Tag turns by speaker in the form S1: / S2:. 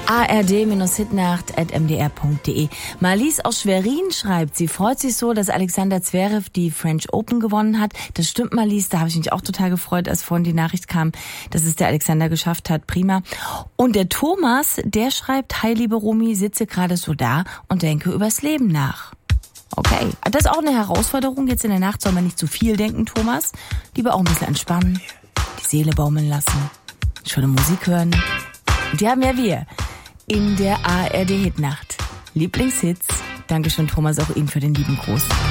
S1: ard-hitnacht@mdr.de. Marlies aus Schwerin schreibt, sie freut sich so, dass Alexander Zverev die French Open gewonnen hat. Das stimmt, Marlies, da habe ich mich auch total gefreut, als vorhin die Nachricht kam, dass es der Alexander geschafft hat. Prima. Und der Thomas, der schreibt, hi liebe Romy, sitze gerade so da und denke übers Leben nach. Okay, das ist auch eine Herausforderung. Jetzt in der Nacht soll man nicht zu viel denken, Thomas. Lieber auch ein bisschen entspannen, die Seele baumeln lassen, schöne Musik hören. Und die haben ja wir in der ARD Hitnacht. Lieblingshits. Dankeschön, Thomas, auch Ihnen für den lieben Gruß.